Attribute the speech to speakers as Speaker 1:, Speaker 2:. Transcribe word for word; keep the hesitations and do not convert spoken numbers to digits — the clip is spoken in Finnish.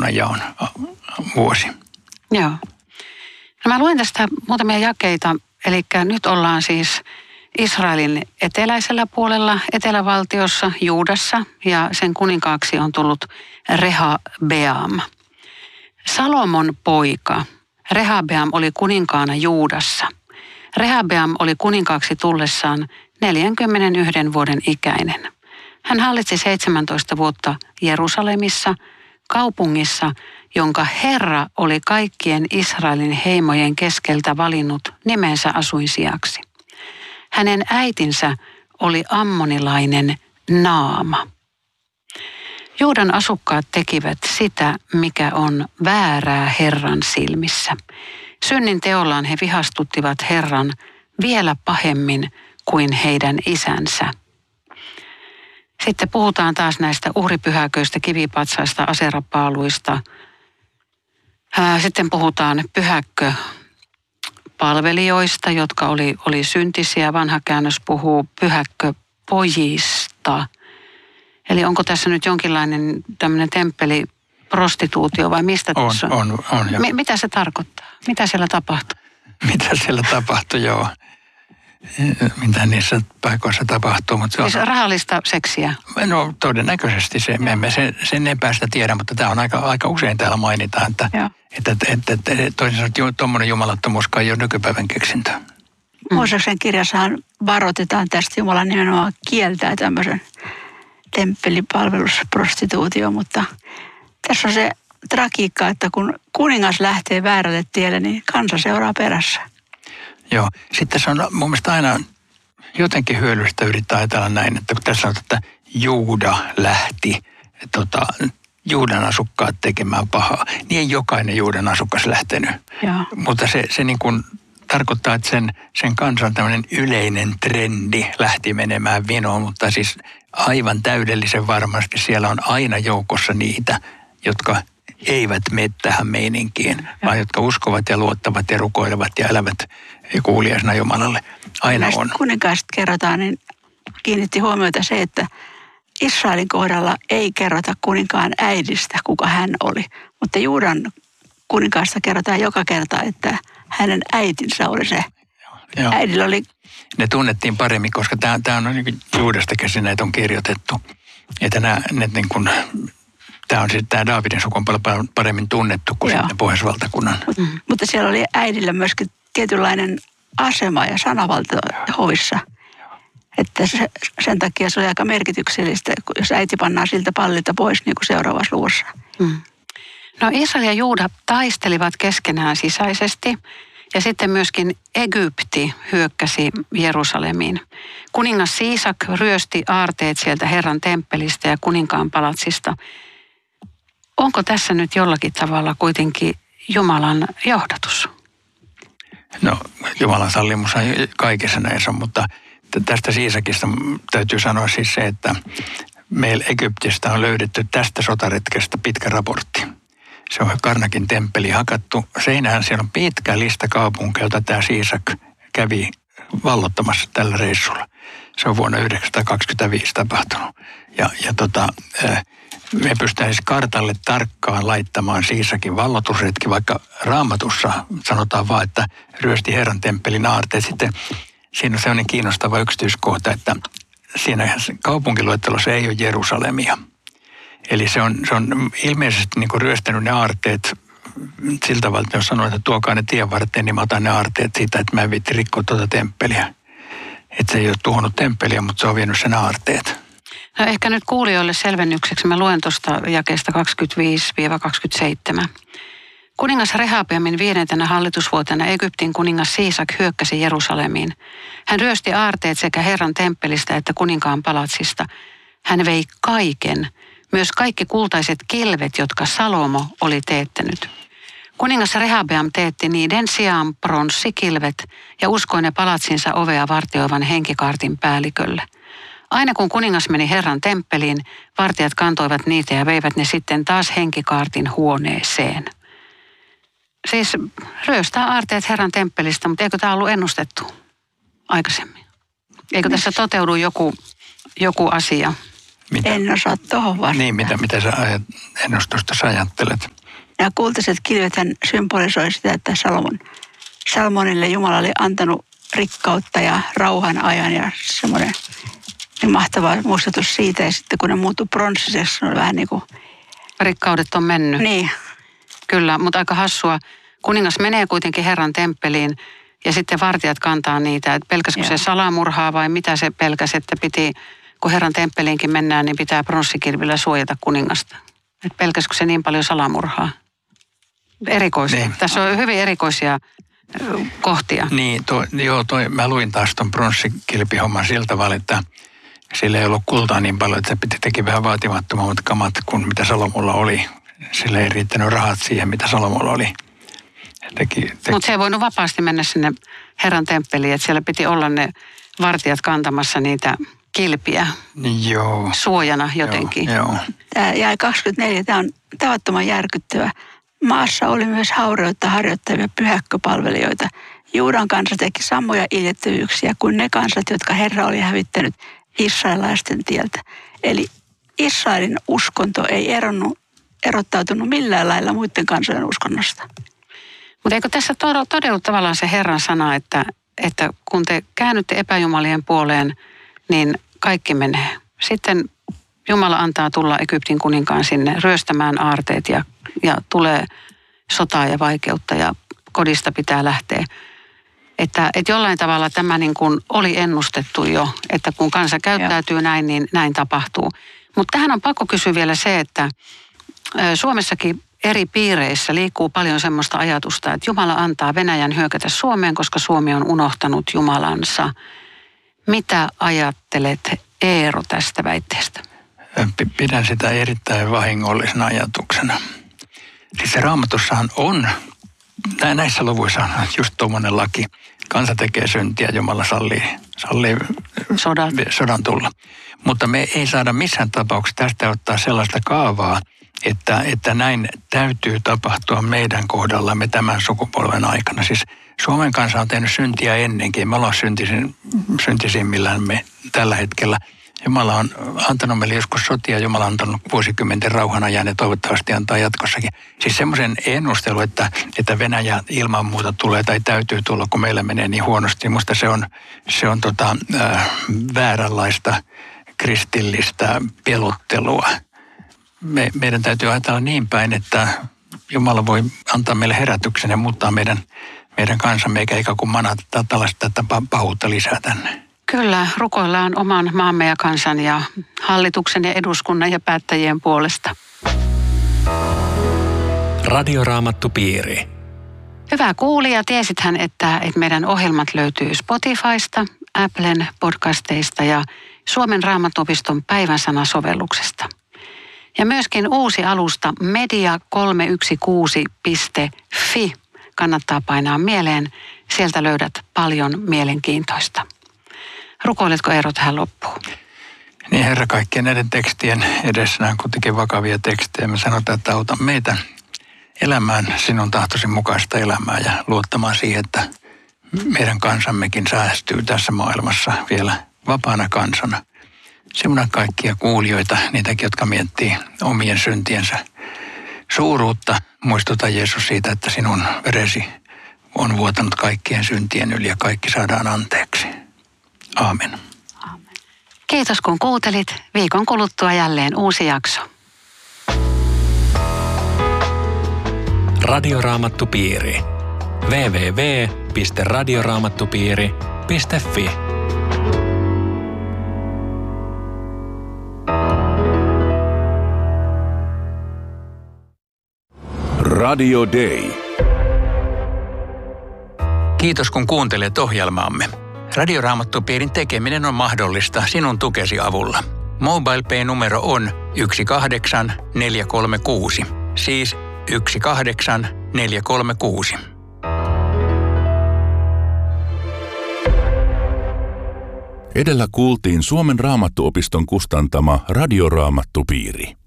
Speaker 1: valtakunnanjaon vuosi.
Speaker 2: Joo. No mä luen tästä muutamia jakeita, eli nyt ollaan siis Israelin eteläisellä puolella, etelävaltiossa, Juudassa, ja sen kuninkaaksi on tullut Rehabeam. Salomon poika Rehabeam oli kuninkaana Juudassa. Rehabeam oli kuninkaaksi tullessaan neljänkymmenenyhden vuoden ikäinen. Hän hallitsi seitsemäntoista vuotta Jerusalemissa, kaupungissa, jonka Herra oli kaikkien Israelin heimojen keskeltä valinnut nimensä asuinsijaksi. Hänen äitinsä oli ammonilainen Naama. Juudan asukkaat tekivät sitä, mikä on väärää Herran silmissä. Synnin teollaan he vihastuttivat Herran vielä pahemmin kuin heidän isänsä. Sitten puhutaan taas näistä uhripyhäköistä, kivipatsaista, aserapaaluista. Sitten puhutaan pyhäkköpalvelijoista, jotka oli, oli syntisiä. Vanha käännös puhuu pyhäkköpojista. Eli onko tässä nyt jonkinlainen tämmöinen temppeliprostituutio vai mistä
Speaker 1: on,
Speaker 2: tässä on?
Speaker 1: On, on. on
Speaker 2: M- mitä se tarkoittaa? Mitä siellä tapahtuu?
Speaker 1: Mitä siellä tapahtuu, joo. Mitä niissä paikoissa tapahtuu. Mutta se on,
Speaker 2: siis rahallista seksiä?
Speaker 1: No todennäköisesti se, me emme sen, sen epäistä tiedä, mutta tämä on aika, aika usein täällä mainitaan, että, että, että, että toisin sanoen tuommoinen jumalattomuuskaan ei ole nykypäivän keksintö.
Speaker 3: Mm. Mooseksen kirjassahan varoitetaan tästä, Jumala nimenomaan kieltää tämmöisen temppelipalvelusprostituutio, mutta tässä on se tragiikka, että kun kuningas lähtee väärälle tielle, niin kansa seuraa perässä.
Speaker 1: Joo. Sitten se on mun mielestä aina jotenkin hyödyllistä yrittää ajatella näin, että kun tässä on, että Juuda lähti tota, Juudan asukkaat tekemään pahaa, niin ei jokainen Juudan asukas lähtenyt.
Speaker 3: Joo.
Speaker 1: Mutta se, se niin kuin tarkoittaa, että sen, sen kansan tämmöinen yleinen trendi lähti menemään vinoon, mutta siis aivan täydellisen varmasti siellä on aina joukossa niitä, jotka eivät mene tähän meininkiin, vaan jotka uskovat ja luottavat ja rukoilevat ja elävät kuuliaisena Jumalalle. Aina
Speaker 3: näistä
Speaker 1: on.
Speaker 3: Kuninkaista kerrotaan, niin kiinnitti huomiota se, että Israelin kohdalla ei kerrota kuninkaan äidistä, kuka hän oli. Mutta Juudan kuninkaasta kerrotaan joka kerta, että hänen äitinsä oli se.
Speaker 1: Joo.
Speaker 3: Äidillä oli...
Speaker 1: Ne tunnettiin paremmin, koska tämä, tämä on niin Juudasta käsin näitä on kirjoitettu. Että nämä, ne niin kuin, tämä on sitten tämä Daavidin suku on paljon paremmin tunnettu kuin sitten Pohjoisvaltakunnan.
Speaker 3: Mutta, mm. mutta siellä oli äidillä myöskin tietynlainen asema ja sanavalta hovissa. Että se, sen takia se oli aika merkityksellistä, jos äiti pannaan siltä pallilta pois niin kuin seuraavassa luvussa.
Speaker 2: Mm. No Israel ja Juuda taistelivat keskenään sisäisesti ja sitten myöskin Egypti hyökkäsi Jerusalemiin. Kuningas Siisak ryösti aarteet sieltä Herran temppelistä ja kuninkaan palatsista. Onko tässä nyt jollakin tavalla kuitenkin Jumalan johdatus?
Speaker 1: No Jumalan sallimus on kaikessa näissä, mutta tästä Siisakista täytyy sanoa siis se, että meillä Egyptistä on löydetty tästä sotaretkestä pitkä raportti. Se on Karnakin temppeli hakattu seinään. Siellä on pitkä lista kaupunkeja, jota tämä Siisak kävi vallottamassa tällä reissulla. Se on vuonna yhdeksänsataakaksikymmentäviisi tapahtunut. Ja, ja tota, me pystytään siis kartalle tarkkaan laittamaan Siisakin vallotusretki, vaikka Raamatussa sanotaan vaan, että ryösti Herran temppelin aarteet. Sitten siinä on sellainen kiinnostava yksityiskohta, että siinä kaupunkiluettelossa ei ole Jerusalemia. Eli se on, se on ilmeisesti niin kuin ryöstänyt ne aarteet sillä tavalla, että jos sanoo, että tuokaa ne tien varteen, niin mä otan ne aarteet siitä, että mä en viitti rikkoa tuota temppeliä. Että se ei ole tuhonnut temppeliä, mutta se on vienyt sen aarteet.
Speaker 2: No ehkä nyt kuulijoille selvennykseksi mä luen tuosta jakeesta kaksikymmentäviisi kaksikymmentäseitsemän. Kuningas Rehabeamin viidentenä hallitusvuotena Egyptin kuningas Siisak hyökkäsi Jerusalemiin. Hän ryösti aarteet sekä Herran temppelistä että kuninkaan palatsista. Hän vei kaiken, myös kaikki kultaiset kilvet, jotka Salomo oli teettänyt. Kuningas Rehabeam teetti niiden sijaan pronssikilvet ja uskoi ne palatsinsa ovea vartioivan henkikaartin päällikölle. Aina kun kuningas meni Herran temppeliin, vartijat kantoivat niitä ja veivät ne sitten taas henkikaartin huoneeseen. Siis ryöstää aarteet Herran temppelistä, mutta eikö tämä ollut ennustettu aikaisemmin? Eikö tässä toteudu joku, joku asia?
Speaker 1: Mitä?
Speaker 3: En osaa tuohon vastata.
Speaker 1: Niin, mitä, mitä sä ajat, ennustusta sä ajattelet?
Speaker 3: Nämä kultaiset kilvethän symbolisoi sitä, että Salomon, Salmonille Jumala oli antanut rikkautta ja rauhan ajan ja semmoinen niin mahtava muistutus siitä. Ja sitten kun ne muuttui pronssiseksi, se oli vähän niin kuin...
Speaker 2: Rikkaudet on mennyt.
Speaker 3: Niin.
Speaker 2: Kyllä, mutta aika hassua. Kuningas menee kuitenkin Herran temppeliin ja sitten vartijat kantaa niitä. Että pelkäskö se salamurhaa vai mitä se pelkäsi, että piti, kun Herran temppeliinkin mennään, niin pitää pronssikilvillä suojata kuningasta. Että pelkäskö se niin paljon salamurhaa? Erikoisia. Niin. Tässä on hyvin erikoisia kohtia.
Speaker 1: Niin, toi, joo, toi, mä luin taas ton pronssikilpihomman sillä tavalla, että sillä ei ollut kultaa niin paljon, että se piti teki vähän vaatimattomammat kamat kuin mitä Salomolla oli. Sillä ei riittänyt rahat siihen, mitä Salomolla oli. Teki, teki.
Speaker 2: Mutta se ei voinut vapaasti mennä sinne Herran temppeliin, että siellä piti olla ne vartijat kantamassa niitä kilpiä
Speaker 1: joo.
Speaker 2: suojana jotenkin.
Speaker 1: Joo, joo.
Speaker 3: Tämä jäi kaksikymmentäneljä, tämä on tavattoman järkyttävä. Maassa oli myös haureutta harjoittavia pyhäkköpalvelijoita. Juudan kansa teki samoja iljettävyyksiä kuin ne kansat, jotka Herra oli hävittänyt israelaisten tieltä. Eli Israelin uskonto ei eronnut, erottautunut millään lailla muiden kansojen uskonnosta.
Speaker 2: Mutta eikö tässä todella tavallaan se Herran sana, että, että kun te käännytte epäjumalien puoleen, niin kaikki menee. Sitten Jumala antaa tulla Egyptin kuninkaan sinne ryöstämään aarteet ja, ja tulee sotaa ja vaikeutta ja kodista pitää lähteä. Että, että jollain tavalla tämä niin kuin oli ennustettu jo, että kun kansa käyttäytyy ja. näin, niin näin tapahtuu. Mutta tähän on pakko kysyä vielä se, että Suomessakin eri piireissä liikkuu paljon semmoista ajatusta, että Jumala antaa Venäjän hyökätä Suomeen, koska Suomi on unohtanut Jumalansa. Mitä ajattelet, Eero, tästä väitteestä?
Speaker 1: Pidän sitä erittäin vahingollisena ajatuksena. Siis se Raamatussahan on, näissä luvuissa on just tuommoinen laki. Kansa tekee syntiä, Jumala sallii, sallii
Speaker 2: sodan.
Speaker 1: sodan tulla. Mutta me ei saada missään tapauksessa tästä ottaa sellaista kaavaa, että, että näin täytyy tapahtua meidän kohdallamme tämän sukupolven aikana. Siis Suomen kansa on tehnyt syntiä ennenkin. Me ollaan syntisin, syntisimmillään me tällä hetkellä. Jumala on antanut meille joskus sotia, Jumala on antanut vuosikymmenten rauhan ajan ja toivottavasti antaa jatkossakin. Siis semmoisen ennustelu, että, että Venäjä ilman muuta tulee tai täytyy tulla, kun meillä menee niin huonosti. Musta se on, se on tota, äh, vääränlaista kristillistä pelottelua. Me, meidän täytyy ajatella niin päin, että Jumala voi antaa meille herätyksen ja muuttaa meidän, meidän kansamme, eikä ikään kuin manata tällaista pahuutta lisää tänne.
Speaker 2: Kyllä, rukoillaan oman maamme ja kansan ja hallituksen ja eduskunnan ja päättäjien puolesta.
Speaker 4: Radioraamattupiiri.
Speaker 2: Hyvä kuulija, tiesithän, että, että meidän ohjelmat löytyy Spotifysta, Applen podcasteista ja Suomen Raamattuopiston päivänsana-sovelluksesta. Ja myöskin uusi alusta media kolme yksi kuusi piste fi kannattaa painaa mieleen. Sieltä löydät paljon mielenkiintoista. Rukoiletko Eero tähän loppuun?
Speaker 1: Niin Herra, kaikkien näiden tekstien edessä, nämä kuitenkin vakavia tekstejä. Me sanotaan, että auta meitä elämään sinun tahtosi mukaista elämää ja luottamaan siihen, että meidän kansammekin säästyy tässä maailmassa vielä vapaana kansana. Siunaa kaikkia kuulijoita, niitäkin, jotka miettii omien syntiensä suuruutta. Muistuta Jeesus siitä, että sinun veresi on vuotanut kaikkien syntien yli ja kaikki saadaan anteeksi. Aamen.
Speaker 2: Aamen. Kiitos kun kuuntelit. Viikon kuluttua jälleen uusi jakso.
Speaker 4: Radioraamattupiiri. double-u double-u double-u piste radioraamattupiiri piste fi
Speaker 5: Radio Day.
Speaker 1: Kiitos kun kuuntelet ohjelmaamme. Radioraamattupiirin tekeminen on mahdollista sinun tukesi avulla. MobilePay-numero on yksi kahdeksan neljä kolme kuusi, siis yksi kahdeksan neljä kolme kuusi.
Speaker 5: Edellä kuultiin Suomen Raamattuopiston kustantama Radioraamattupiiri.